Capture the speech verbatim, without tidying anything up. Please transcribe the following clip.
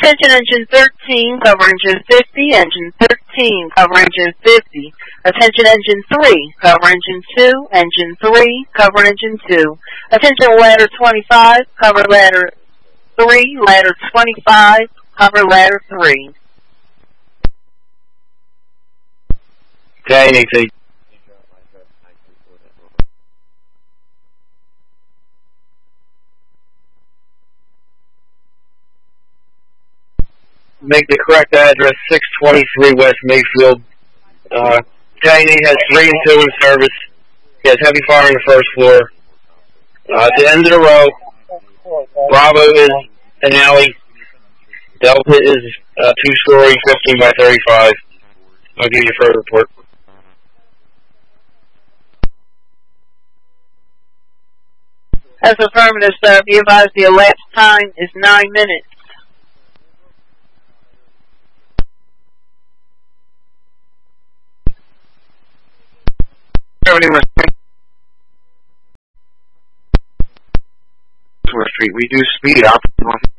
Attention engine thirteen, cover engine fifty, engine thirteen, cover engine fifty. Attention engine three, cover engine two, engine three, cover engine two. Attention ladder twenty-five, cover ladder three, ladder twenty-five, cover ladder three. Okay, Nixie. Make the correct address, six twenty-three West Mayfield. Uh, Taney has three and two in service. He has heavy fire on the first floor. Uh, at the end of the row, Bravo is an alley. Delta is uh, two-story, fifteen by thirty-five. I'll give you a further report. As affirmative, sir, be advised the elapsed time is nine minutes. Street. We do speed up.